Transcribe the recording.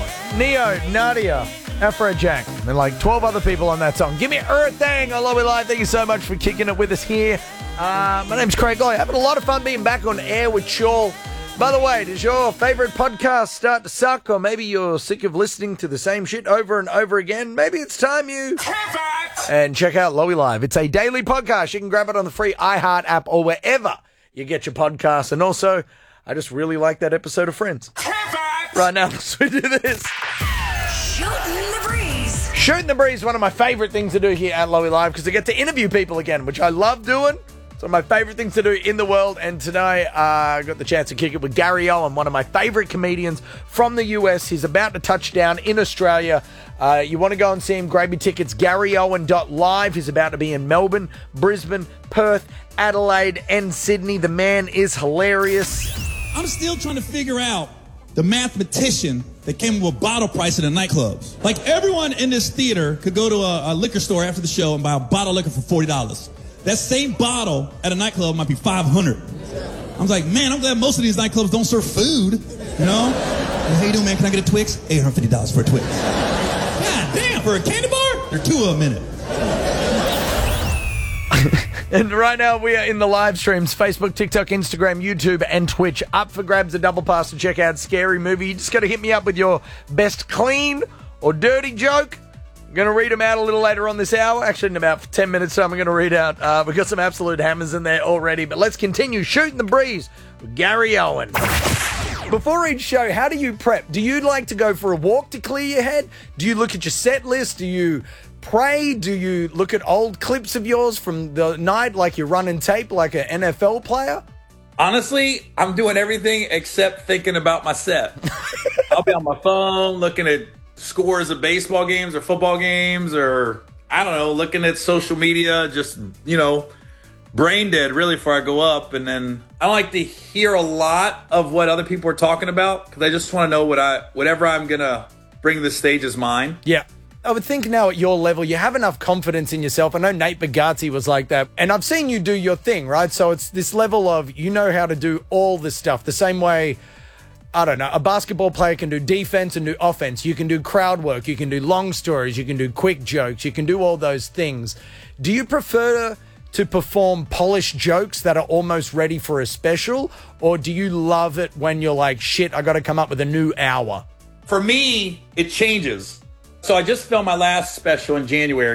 Neo, Nadia, Afrojack, and like 12 other people on that song. Give me Earth Thing. I love it live. Thank you so much for kicking it with us here. My name's Craig Loy. Having a lot of fun being back on air with Shaw. By the way, does your favourite podcast start to suck, or maybe you're sick of listening to the same shit over and over again? Maybe it's time you and check out Lowy Live. It's a daily podcast. You can grab it on the free iHeart app or wherever you get your podcasts. And also, I just really like that episode of Friends. Right now, let's do this. Shooting the breeze. Shooting the breeze is one of my favourite things to do here at Lowy Live because I get to interview people again, which I love doing. It's one of my favourite things to do in the world, and today I got the chance to kick it with Gary Owen, one of my favourite comedians from the US. He's about to touch down in Australia. You want to go and see him, grab your tickets, garyowen.live. He's about to be in Melbourne, Brisbane, Perth, Adelaide, and Sydney. The man is hilarious. I'm still trying to figure out the mathematician that came with a bottle price in the nightclubs. Like, everyone in this theater could go to a liquor store after the show and buy a bottle of liquor for $40. That same bottle at a nightclub might be $500. I was like, man, I'm glad most of these nightclubs don't serve food, you know? Hey, how you doing, man? Can I get a Twix? $850 for a Twix. God damn, for a candy bar? There are two of them in it. And right now we are in the live streams, Facebook, TikTok, Instagram, YouTube, and Twitch. Up for grabs a double pass to check out Scary Movie. You just got to hit me up with your best clean or dirty joke. I'm going to read them out a little later on this hour. Actually, in about 10 minutes time, I'm going to read out. We've got some absolute hammers in there already. But let's continue shooting the breeze with Gary Owen. Before each show, how do you prep? Do you like to go for a walk to clear your head? Do you look at your set list? Do you pray? Do you look at old clips of yours from the night like you're running tape like an NFL player? Honestly, I'm doing everything except thinking about my set. I'll be on my phone looking at scores of baseball games or football games, or I don't know, looking at social media, just, you know, brain dead really before I go up. And then I like to hear a lot of what other people are talking about because I just want to know whatever I'm going to bring to the stage is mine. Yeah. I would think now at your level, you have enough confidence in yourself. I know Nate Bargatze was like that. And I've seen you do your thing, right? So it's this level of you know how to do all this stuff. The same way, I don't know, a basketball player can do defense and do offense. You can do crowd work. You can do long stories. You can do quick jokes. You can do all those things. Do you prefer to perform polished jokes that are almost ready for a special? Or do you love it when you're like, shit, I got to come up with a new hour? For me, it changes. So I just filmed my last special in January.